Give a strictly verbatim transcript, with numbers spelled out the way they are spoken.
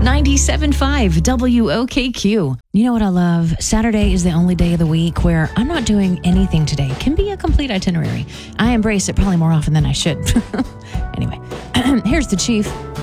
ninety-seven point five W O K Q. You know what I love? Saturday is the only day of the week where I'm not doing anything today. It can be a complete itinerary. I embrace it probably more often than I should. Anyway, here's the chief.